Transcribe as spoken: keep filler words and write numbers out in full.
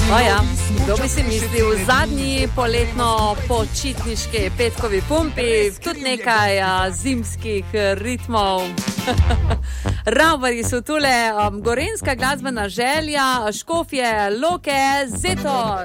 O ja, kdo bi si mislil, v zadnji poletno počitniški petkovi pumpi, tudi nekaj a, zimskih ritmov. Ravbari so tule, um, gorenska glasbena želja, Škofje Loke, Zetor.